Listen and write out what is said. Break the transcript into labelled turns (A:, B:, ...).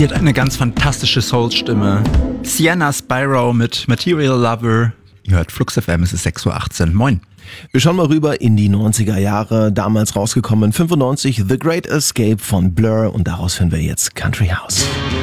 A: Sie hat eine ganz fantastische Soul-Stimme. Sienna Spyro mit Material Lover. Ihr hört Flux FM, es ist 6:18 Uhr. Moin.
B: Wir schauen mal rüber in die 90er Jahre, damals rausgekommen 95, The Great Escape von Blur und daraus hören wir jetzt Country House.